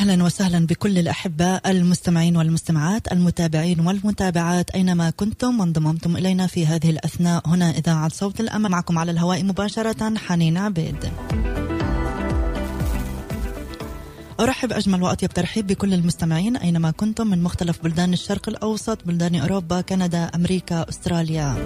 أهلا وسهلا بكل الأحباء المستمعين والمستمعات المتابعين والمتابعات أينما كنتم وانضممتم إلينا في هذه الأثناء. هنا إذاعة صوت الأمل، معكم على الهواء مباشرة حنين عبيد. أرحب أجمل وأطيب ترحيب بكل المستمعين أينما كنتم من مختلف بلدان الشرق الأوسط، بلدان أوروبا، كندا، أمريكا، أستراليا.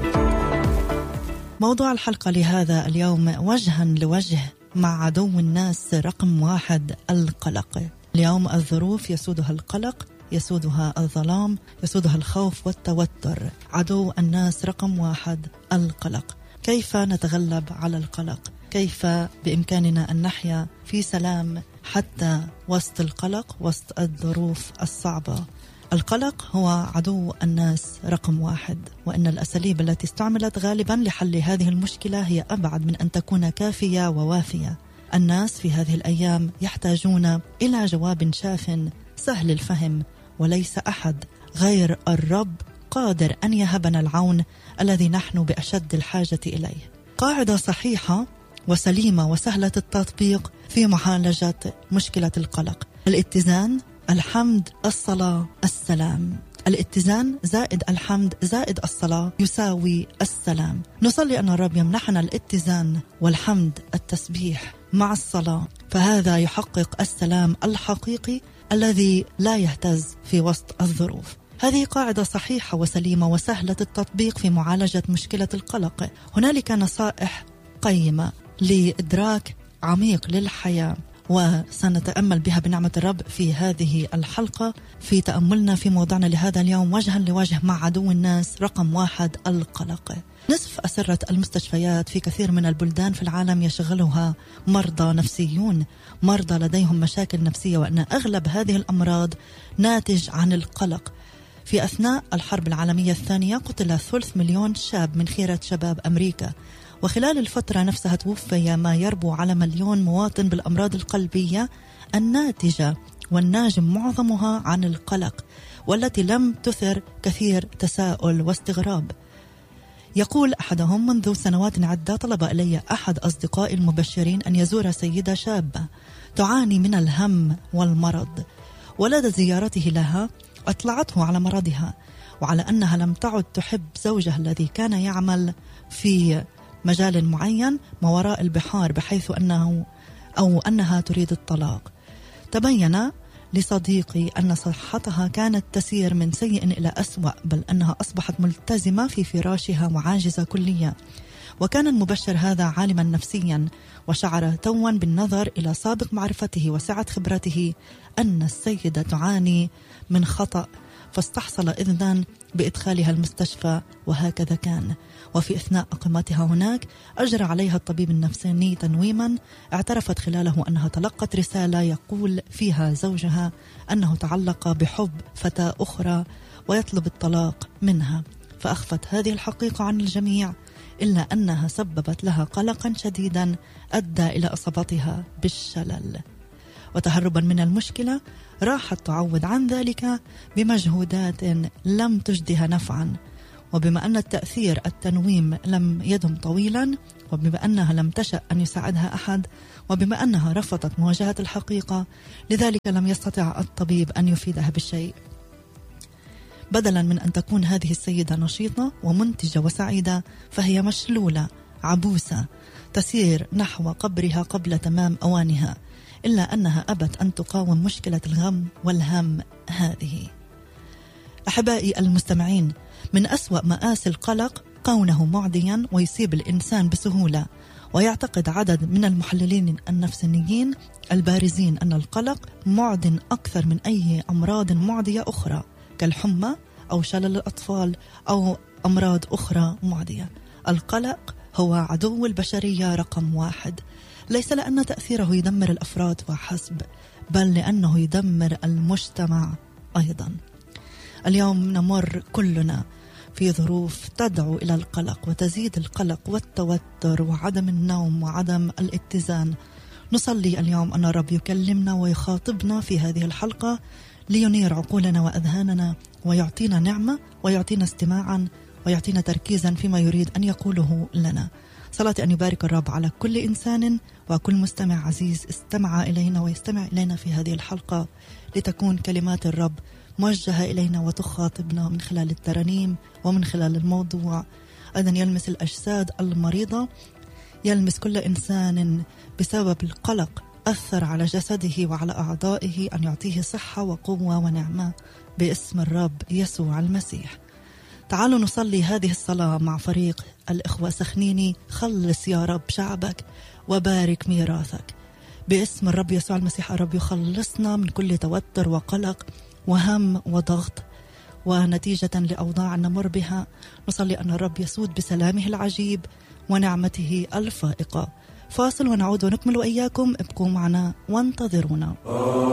موضوع الحلقة لهذا اليوم وجها لوجه مع عدو الناس رقم 1، القلق. اليوم الظروف يسودها القلق، يسودها الظلام، يسودها الخوف والتوتر. عدو الناس رقم 1 القلق. كيف نتغلب على القلق؟ كيف بإمكاننا أن نحيا في سلام حتى وسط القلق، وسط الظروف الصعبة؟ القلق هو عدو الناس رقم 1، وإن الأساليب التي استعملت غالبا لحل هذه المشكلة هي أبعد من أن تكون كافية ووافية. الناس في هذه الأيام يحتاجون إلى جواب شاف سهل الفهم، وليس أحد غير الرب قادر أن يهبنا العون الذي نحن بأشد الحاجة إليه. قاعدة صحيحة وسليمة وسهلة التطبيق في معالجة مشكلة القلق: الاتزان، الحمد، الصلاة، السلام. الاتزان زائد الحمد زائد الصلاة يساوي السلام. نصلي أن الرب يمنحنا الاتزان والحمد، التسبيح مع الصلاة، فهذا يحقق السلام الحقيقي الذي لا يهتز في وسط الظروف. هذه قاعدة صحيحة وسليمة وسهلة التطبيق في معالجة مشكلة القلق. هنالك نصائح قيمة لإدراك عميق للحياة، وسنتأمل بها بنعمة الرب في هذه الحلقة في تأملنا في موضوعنا لهذا اليوم وجها لوجه مع عدو الناس رقم 1 القلق. نصف أسرة المستشفيات في كثير من البلدان في العالم يشغلها مرضى نفسيون، مرضى لديهم مشاكل نفسية، وأن أغلب هذه الأمراض ناتج عن القلق. في أثناء الحرب العالمية الثانية قتل 3 مليون شاب من خيرة شباب أمريكا، وخلال الفترة نفسها توفي ما يربو على 1,000,000 مواطن بالأمراض القلبية الناتجة والناجم معظمها عن القلق، والتي لم تثر كثير تساؤل واستغراب. يقول أحدهم: منذ سنوات عدة طلب إلي أحد أصدقائي المبشرين أن يزور سيدة شابة تعاني من الهم والمرض، ولدى زيارته لها أطلعته على مرضها وعلى أنها لم تعد تحب زوجها الذي كان يعمل في مجال معين ما وراء البحار، بحيث أنها تريد الطلاق. تبين لصديقي أن صحتها كانت تسير من سيء إلى أسوأ، بل أنها أصبحت ملتزمة في فراشها وعاجزة كليا. وكان المبشر هذا عالما نفسيا، وشعر توا بالنظر إلى سابق معرفته وسعة خبرته أن السيدة تعاني من خطأ، فاستحصل إذن بإدخالها المستشفى، وهكذا كان. وفي أثناء إقامتها هناك أجرى عليها الطبيب النفساني تنويما، اعترفت خلاله أنها تلقت رسالة يقول فيها زوجها أنه تعلق بحب فتاة أخرى ويطلب الطلاق منها، فأخفت هذه الحقيقة عن الجميع، إلا أنها سببت لها قلقا شديدا أدى إلى إصابتها بالشلل. وتهربا من المشكلة راحت تعوض عن ذلك بمجهودات لم تجدها نفعا، وبما أن التأثير التنويم لم يدم طويلا، وبما أنها لم تشأ أن يساعدها أحد، وبما أنها رفضت مواجهة الحقيقة، لذلك لم يستطع الطبيب أن يفيدها بالشيء. بدلا من أن تكون هذه السيدة نشيطة ومنتجة وسعيدة، فهي مشلولة عبوسة تسير نحو قبرها قبل تمام أوانها، إلا أنها أبت أن تقاوم مشكلة الغم والهم هذه. أحبائي المستمعين، من أسوأ مآسي القلق كونه معديا ويصيب الإنسان بسهولة. ويعتقد عدد من المحللين النفسيين البارزين أن القلق معد أكثر من أي أمراض معدية أخرى كالحمى أو شلل الأطفال أو أمراض أخرى معدية. القلق هو عدو البشرية رقم 1، ليس لأن تأثيره يدمر الأفراد وحسب، بل لأنه يدمر المجتمع أيضا. اليوم نمر كلنا في ظروف تدعو إلى القلق، وتزيد القلق والتوتر وعدم النوم وعدم الاتزان. نصلي اليوم أن الرب يكلمنا ويخاطبنا في هذه الحلقة لينير عقولنا وأذهاننا، ويعطينا نعمة، ويعطينا استماعا، ويعطينا تركيزا فيما يريد أن يقوله لنا. صلاتي أن يبارك الرب على كل إنسان وكل مستمع عزيز استمع إلينا ويستمع إلينا في هذه الحلقة، لتكون كلمات الرب موجهة إلينا وتخاطبنا من خلال الترانيم ومن خلال الموضوع. أيضا يلمس الأجساد المريضة، يلمس كل إنسان بسبب القلق أثر على جسده وعلى أعضائه، أن يعطيه صحة وقوة ونعمة باسم الرب يسوع المسيح. تعالوا نصلي هذه الصلاة مع فريق الإخوة سخنيني. خلص يا رب شعبك وبارك ميراثك باسم الرب يسوع المسيح. الرب يخلصنا من كل توتر وقلق وهم وضغط ونتيجة لأوضاع نمر بها. نصلي أن الرب يسود بسلامه العجيب ونعمته الفائقة. فاصل ونعود ونكمل وإياكم. ابقوا معنا وانتظرونا.